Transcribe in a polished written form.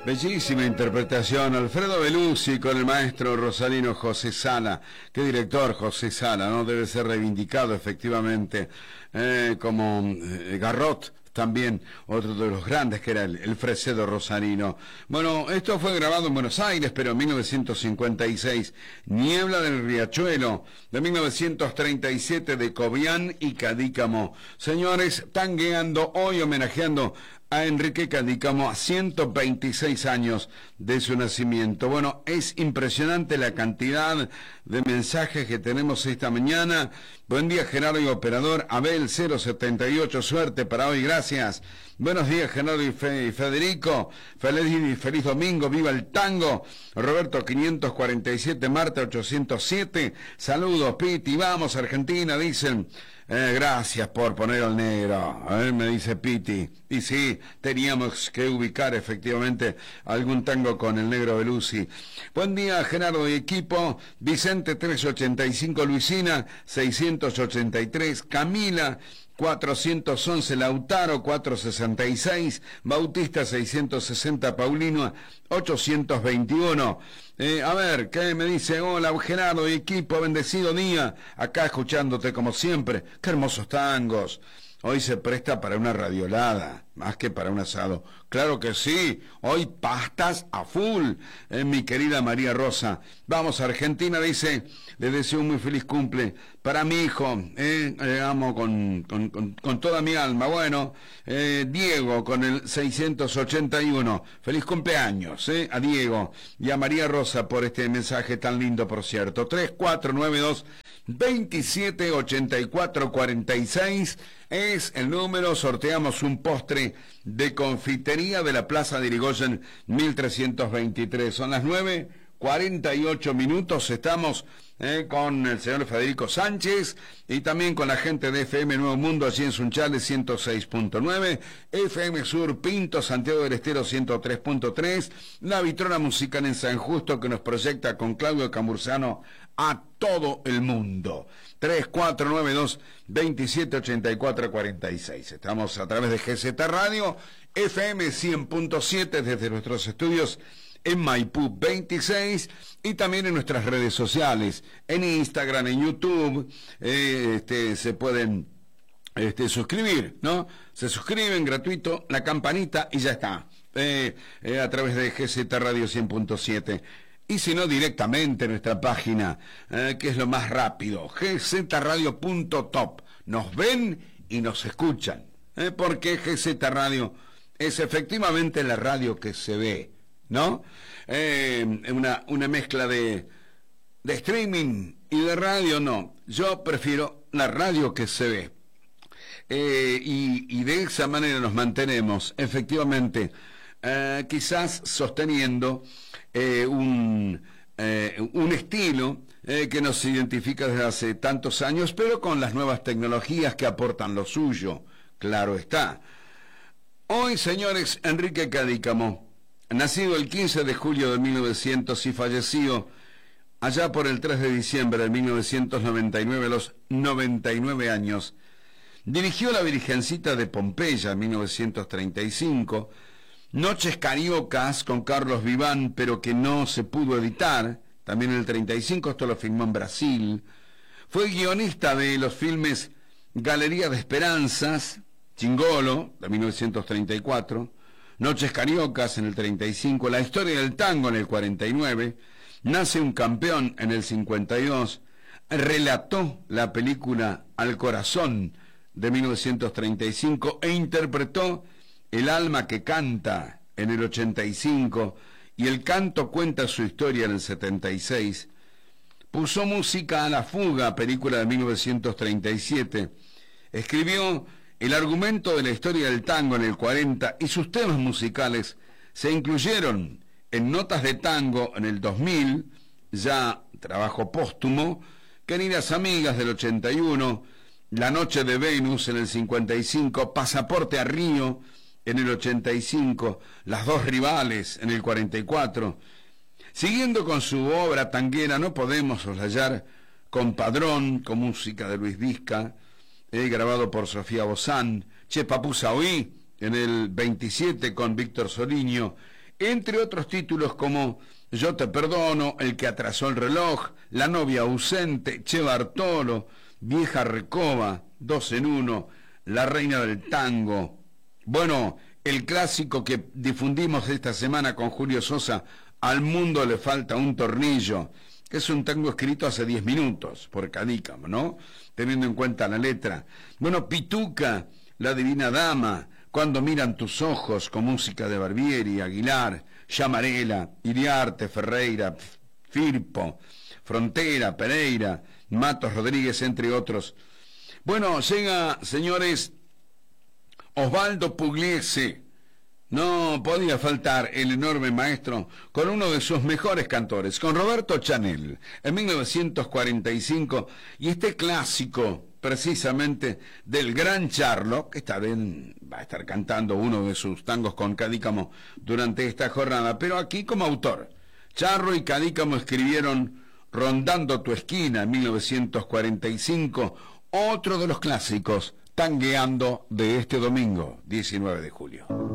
Bellísima interpretación, Alfredo Belusi con el maestro rosarino José Sala. Qué director José Sala, ¿no? Debe ser reivindicado efectivamente, como Garrot, también otro de los grandes que era el Fresedo rosarino. Bueno, esto fue grabado en Buenos Aires, pero en 1956. Niebla del Riachuelo, de 1937, de Cobian y Cadícamo. Señores, tangueando hoy, homenajeando a Enrique Cadícamo, a 126 años de su nacimiento. Bueno, es impresionante la cantidad de mensajes que tenemos esta mañana. Buen día, Gerardo y operador. Abel 078, suerte para hoy, gracias. Buenos días, Gerardo y Federico. Feliz domingo, viva el tango. Roberto 547, Marta 807. Saludos, Piti. Vamos, Argentina, dicen. Gracias por poner al negro, me dice Piti. Y sí, teníamos que ubicar efectivamente algún tango con el negro Belusi. Buen día, Gerardo y equipo. Vicente 385, Luisina 683, Camila 411, Lautaro 466, Bautista 660, Paulino 821. A ver, ¿qué me dice? Hola, Gerardo y equipo, bendecido día. Acá escuchándote como siempre. Qué hermosos tangos. Hoy se presta para una radiolada, más que para un asado. Claro que sí, hoy pastas a full, mi querida María Rosa. Vamos, Argentina, dice, le deseo un muy feliz cumple para mi hijo, le amo con toda mi alma. Bueno, Diego con el 681, feliz cumpleaños, a Diego y a María Rosa por este mensaje tan lindo, por cierto. 3492 278446 es el número. Sorteamos un postre de confitería de la Plaza de Irigoyen 1323. Son las 9:48. Estamos con el señor Federico Sánchez y también con la gente de FM Nuevo Mundo allí en Sunchales 106.9, FM Sur Pinto, Santiago del Estero 103.3, la Vitrona Musical en San Justo que nos proyecta con Claudio Camurzano a todo el mundo. 3492-278446. Estamos a través de GZ Radio, FM 100.7 desde nuestros estudios en Maipú 26 y también en nuestras redes sociales, en Instagram, en YouTube, se pueden suscribir, ¿no? Se suscriben gratuito, la campanita y ya está, a través de GZ Radio 100.7. Y si no, directamente en nuestra página, que es lo más rápido, gzradio.top. Nos ven y nos escuchan, porque GZ Radio es efectivamente la radio que se ve, ¿no? Una mezcla de streaming y de radio, no. Yo prefiero la radio que se ve. Y de esa manera nos mantenemos, efectivamente, quizás sosteniendo un estilo que nos identifica desde hace tantos años, pero con las nuevas tecnologías que aportan lo suyo, claro está. Hoy, señores, Enrique Cadícamo, nacido el 15 de julio de 1900 y fallecido allá por el 3 de diciembre de 1999, a los 99 años, dirigió La Virgencita de Pompeya en 1935, Noches Cariocas con Carlos Vivan, pero que no se pudo editar, también en el 35, esto lo filmó en Brasil. Fue guionista de los filmes Galería de Esperanzas, Chingolo, de 1934, Noches Cariocas en el 35, La Historia del Tango en el 49, Nace un Campeón en el 52, relató la película Al Corazón de 1935 e interpretó El alma que canta en el 85 y El canto cuenta su historia en el 76. Puso música a La fuga, película de 1937. Escribió el argumento de la historia del tango en el 40 y sus temas musicales se incluyeron en Notas de Tango en el 2000, ya trabajo póstumo, Queridas Amigas del 81, La Noche de Venus en el 55, Pasaporte a Río en el 85, Las dos rivales en el 44. Siguiendo con su obra tanguera, no podemos soslayar Compadrón, con música de Luis Vizca, grabado por Sofía Bozán, Che Papusa Oí, en el 27 con Víctor Soliño, entre otros títulos como Yo te perdono, El que atrasó el reloj, La novia ausente, Che Bartolo, Vieja Recoba, Dos en uno, La reina del tango. Bueno, el clásico que difundimos esta semana con Julio Sosa, Al mundo le falta un tornillo, que es un tango escrito hace 10 minutos por Cadícamo, ¿no? Teniendo en cuenta la letra. Bueno, Pituca, La divina dama, Cuando miran tus ojos, con música de Barbieri, Aguilar, Llamarela, Iriarte, Ferreira, Firpo, Frontera, Pereira, Matos Rodríguez, entre otros. Bueno, llega, señores, Osvaldo Pugliese. No podía faltar el enorme maestro con uno de sus mejores cantores, con Roberto Chanel, en 1945, y este clásico, precisamente, del gran Charlo, que esta vez va a estar cantando uno de sus tangos con Cadícamo durante esta jornada, pero aquí como autor. Charlo y Cadícamo escribieron Rondando tu esquina en 1945, otro de los clásicos tangueando de este domingo, 19 de julio.